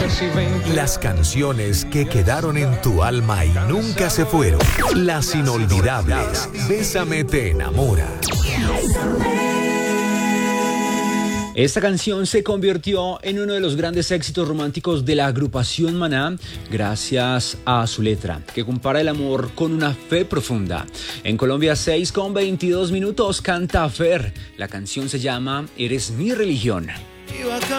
Las canciones que quedaron en tu alma y nunca se fueron. Las inolvidables. Bésame te enamora. Esta canción se convirtió en uno de los grandes éxitos románticos de la agrupación Maná gracias a su letra, que compara el amor con una fe profunda. En Colombia, 6:22 canta Fer. La canción se llama Eres mi religión.